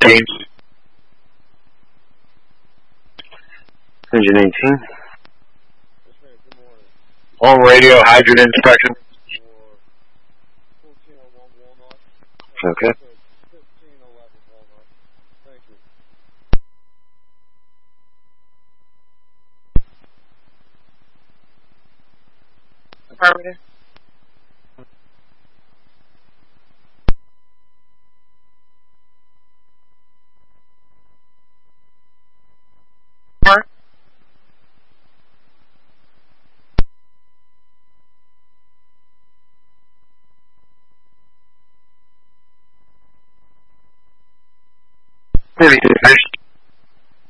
Engine 18. On radio, hydrant inspection. Okay. Affirmative. Finished.